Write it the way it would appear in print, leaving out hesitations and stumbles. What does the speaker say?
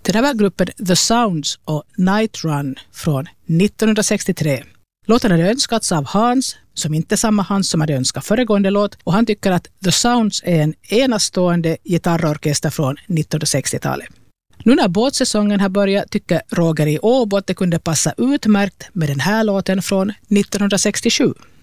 Det där var gruppen The Sounds och Night Run från 1963. Låten hade önskats av Hans, som inte är samma Hans som hade önskat föregående låt, och han tycker att The Sounds är en enastående gitarrorkester från 1960-talet. Nu när båtsäsongen har börjat tycker Roger i Åbo att det kunde passa utmärkt med den här låten från 1967.